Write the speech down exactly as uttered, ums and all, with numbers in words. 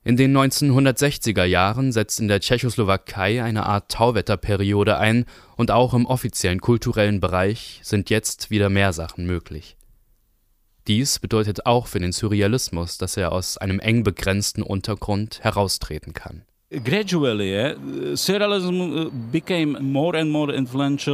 In den neunzehnhundertsechziger Jahren setzt in der Tschechoslowakei eine Art Tauwetterperiode ein und auch im offiziellen kulturellen Bereich sind jetzt wieder mehr Sachen möglich. Dies bedeutet auch für den Surrealismus, dass er aus einem eng begrenzten Untergrund heraustreten kann. Gradually, uh, surrealism became more and more influential